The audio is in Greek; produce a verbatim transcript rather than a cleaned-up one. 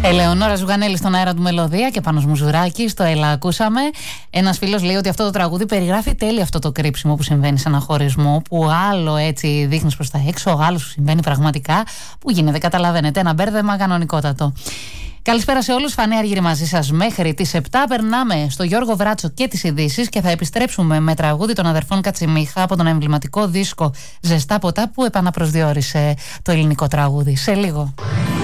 Ελεονόρα Ζουγανέλη στον αέρα του Μελωδία και Πάνος Μουζουράκη στο Έλα Ακούσαμε. Ένας φίλος λέει ότι αυτό το τραγούδι περιγράφει τέλεια αυτό το κρύψιμο που συμβαίνει σε ένα χωρισμό, που άλλο έτσι δείχνεις προς τα έξω, άλλο σου συμβαίνει πραγματικά, που γίνεται, καταλαβαίνετε, ένα μπέρδεμα κανονικότατο. Καλησπέρα σε όλους, Φανή Αργύρη μαζί σας μέχρι τις επτά. Περνάμε στο Γιώργο Βράτσο και τις ειδήσεις και θα επιστρέψουμε με τραγούδι των αδερφών Κατσιμίχα από τον εμβληματικό δίσκο Ζεστά Ποτά που επαναπροσδιορίσε το ελληνικό τραγούδι. Σε λίγο.